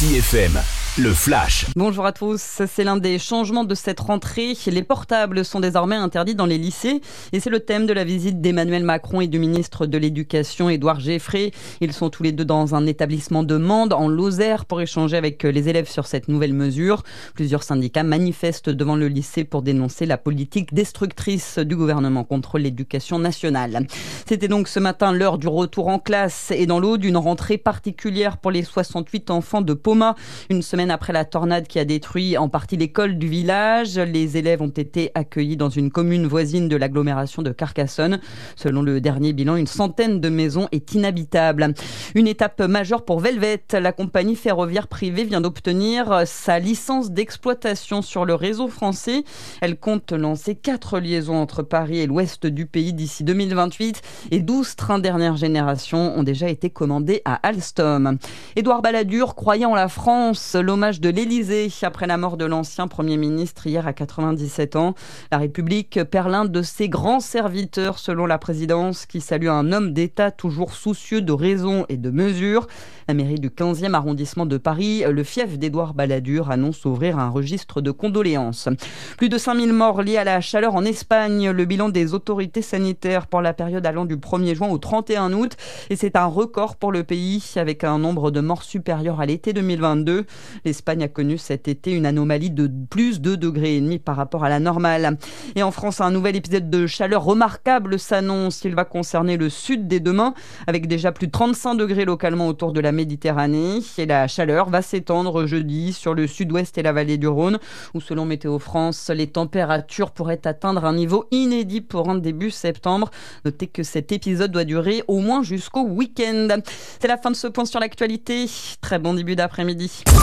Ici FM, le Flash. Bonjour à tous, c'est l'un des changements de cette rentrée. Les portables sont désormais interdits dans les lycées et c'est le thème de la visite d'Emmanuel Macron et du ministre de l'Éducation, Édouard Geffrey. Ils sont tous les deux dans un établissement de Mende, en Lozère, pour échanger avec les élèves sur cette nouvelle mesure. Plusieurs syndicats manifestent devant le lycée pour dénoncer la politique destructrice du gouvernement contre l'éducation nationale. C'était donc ce matin l'heure du retour en classe et dans l'eau d'une rentrée particulière pour les 68 enfants de Poma. Une semaine après la tornade qui a détruit en partie l'école du village, les élèves ont été accueillis dans une commune voisine de l'agglomération de Carcassonne. Selon le dernier bilan, une centaine de maisons est inhabitable. Une étape majeure pour Velvet. La compagnie ferroviaire privée vient d'obtenir sa licence d'exploitation sur le réseau français. Elle compte lancer 4 liaisons entre Paris et l'ouest du pays d'ici 2028 et 12 trains dernière génération ont déjà été commandés à Alstom. Édouard Balladur croyait en la France. L'hommage de l'Élysée après la mort de l'ancien Premier ministre hier à 97 ans. La République perd l'un de ses grands serviteurs selon la présidence qui salue un homme d'État toujours soucieux de raison et de mesure. La mairie du 15e arrondissement de Paris, le fief d'Édouard Balladur, annonce ouvrir un registre de condoléances. Plus de 5000 morts liés à la chaleur en Espagne. Le bilan des autorités sanitaires pour la période allant du 1er juin au 31 août. Et c'est un record pour le pays avec un nombre de morts supérieur à l'été 2022. L'Espagne a connu cet été une anomalie de plus de 2,5 degrés par rapport à la normale. Et en France, un nouvel épisode de chaleur remarquable s'annonce. Il va concerner le sud dès demain avec déjà plus de 35 degrés localement autour de la Méditerranée. Et la chaleur va s'étendre jeudi sur le sud-ouest et la vallée du Rhône où selon Météo France, les températures pourraient atteindre un niveau inédit pour un début septembre. Notez que cet épisode doit durer au moins jusqu'au week-end. C'est la fin de ce point sur l'actualité. Très bon début d'après-midi.